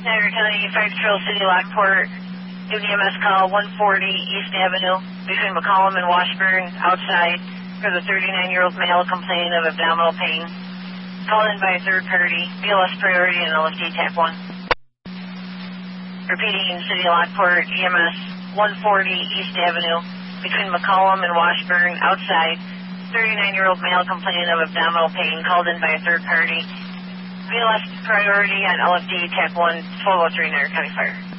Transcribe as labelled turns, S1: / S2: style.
S1: Niagara County Fire Patrol City Lockport, give EMS call 140 East Avenue between McCollum and Washburn outside for the 39-year-old male complaining of abdominal pain. Called in by a third party, BLS priority and LFD TAC 1. Repeating, City Lockport, EMS 140 East Avenue between McCollum and Washburn outside, 39-year-old male complaining of abdominal pain, called in by a third party. BLS priority on LFD TAC 1, 1203 Niagara County Fire.